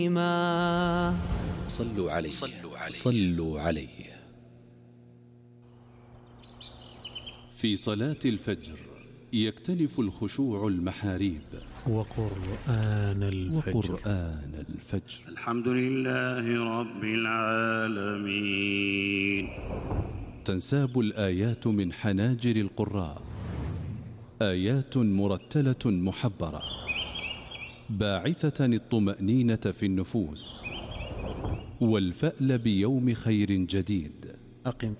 صلوا عليه صلوا عليه. في صلاة الفجر يكتنف الخشوع المحاريب وقرآن الفجر. الحمد لله رب العالمين. تنساب الآيات من حناجر القراء، آيات مرتلة محبرة باعثة الطمأنينة في النفوس والفأل بيوم خير جديد. أقم